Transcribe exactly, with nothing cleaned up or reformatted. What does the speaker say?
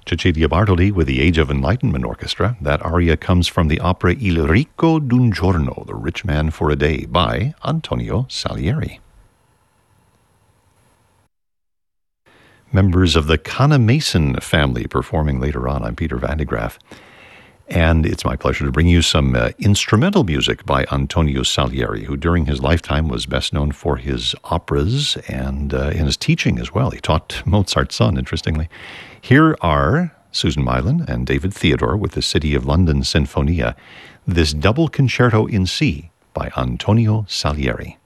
Cecilia Bartoli with the Age of Enlightenment Orchestra. That aria comes from the opera Il Ricco d'un Giorno, The Rich Man for a Day, by Antonio Salieri. Members of the Kana Mason family performing later on. I'm Peter Van de Graaff. And it's my pleasure to bring you some uh, instrumental music by Antonio Salieri, who during his lifetime was best known for his operas and uh, in his teaching as well. He taught Mozart's son, interestingly. Here are Susan Mylan and David Theodore with the City of London Sinfonia, this double concerto in C by Antonio Salieri.